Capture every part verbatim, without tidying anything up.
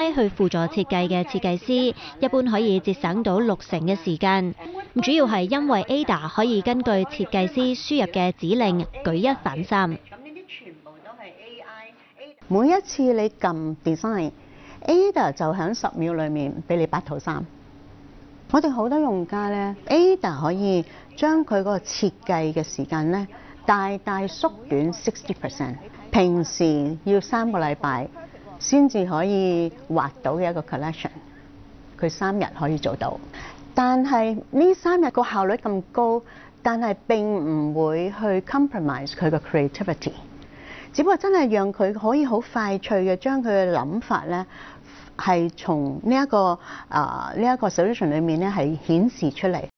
I 去輔助設計嘅設計師，一般可以節省到六成嘅時間。主要係因為 Ada 可以根據設計師輸入嘅指令舉一反三。 每一次你撳 design，Ada 就喺十秒裡面俾你八套衫。我哋好多用家咧 ，Ada 可以將佢嗰個設計嘅時間咧大大縮短 sixty percent。平時要三個禮拜先至可以畫到嘅一個 collection， 佢三日可以做到。但係呢三日個效率咁高，但係並唔會去 compromise 佢個 creativity。只不過真係讓佢可以好快脆嘅將佢嘅諗法咧，係從呢一個啊呢一個 solution 裏面咧係顯示出嚟。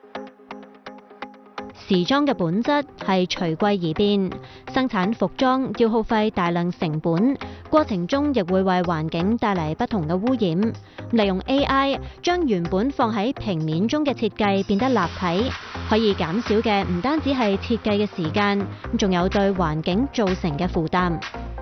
時裝嘅本質係隨季而變，生產服裝要耗費大量成本，過程中亦會為環境帶嚟不同嘅污染。利用 A I 將原本放喺平面中嘅設計變得立體，可以減少嘅唔單止係設計嘅時間，仲有對環境造成嘅負擔。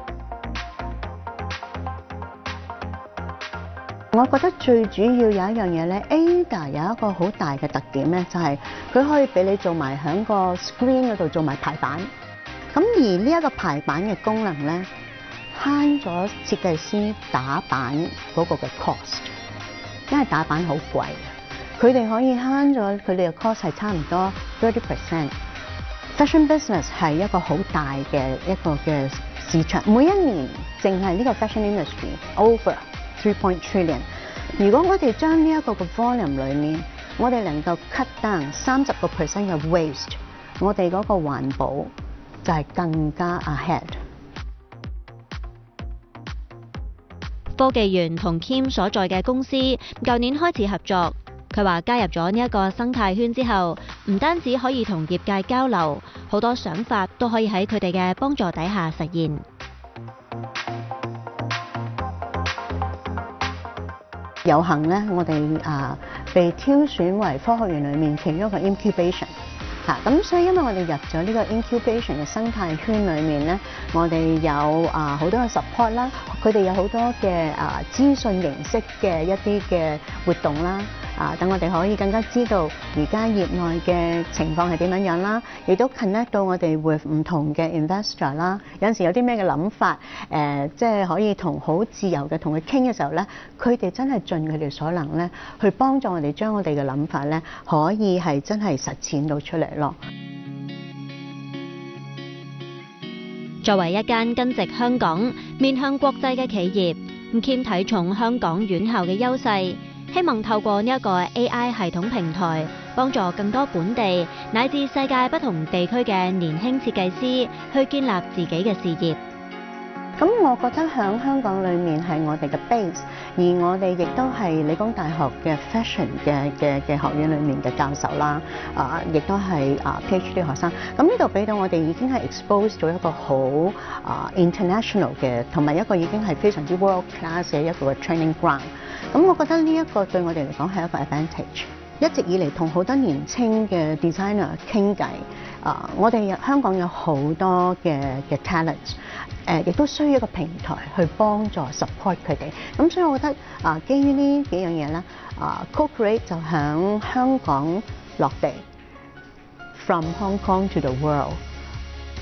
我覺得最主要有一樣嘢咧 ，Ada 有一個好大嘅特點咧，就係佢可以俾你做埋喺個 screen 嗰度做埋排版。咁而呢一個排版嘅功能咧，慳咗設計師打版嗰個嘅 cost， 因為打版好貴，佢哋可以慳咗佢哋嘅 cost 係差唔多 thirty percent。Fashion business 係一個好大嘅一個嘅市場，每一年淨係呢個 fashion industry over three point trillion。如果我哋將呢一個嘅 volume 裏面，我哋能夠 cut down 三十個 percent 嘅 waste， 我哋嗰個環保就係更加 ahead。 科技園同 Kim 所在嘅公司舊年開始合作，佢話加入咗呢一個生態圈之後，唔單止可以同業界交流，好多想法都可以喺佢哋嘅幫助底下實現。 有幸咧，我哋啊被挑選為科學園裏面其中一個 incubation 嚇，咁所以因為我哋入咗呢個 incubation 嘅生態圈裏面咧，我哋有啊好多嘅 support 啦，佢哋有好多嘅啊資訊形式嘅一啲嘅活動啦，啊等我哋可以更加知道而家業內嘅情況係點樣樣啦，亦都 connect 到我哋 with 唔同嘅 investor 啦，有陣時有啲咩嘅諗法，誒即係可以同好自由嘅同佢傾嘅時候咧，佢哋真係盡佢哋所能咧，去幫助我哋將我哋嘅諗法咧，可以係真係實踐到出嚟咯。 作為一間根植香港、面向國際嘅企業，Kim睇重香港院校嘅優勢，希望透過呢一個 A I 系統平台，幫助更多本地乃至世界不同地區嘅年輕設計師去建立自己嘅事業。 咁我覺得喺香港裏面係我哋嘅 base， 而我哋亦都係理工大學嘅 fashion 嘅嘅嘅學院裏面嘅教授啦，啊，亦都係啊 PhD 學生。咁呢度俾到我哋已經係 expose 咗一個好啊 international 嘅，同埋一個已經係非常之 world class 嘅一個 training ground。咁我覺得呢一個對我哋嚟講係一個 advantage。一直以嚟同好多年青嘅 designer 傾偈，啊，我哋香港有好多嘅嘅 talent。誒，亦都需要一個平台去幫助 support 佢哋，咁所以我覺得啊，基於呢幾樣嘢咧，啊 Co-Create 就響香港落地 ，from Hong Kong to the world。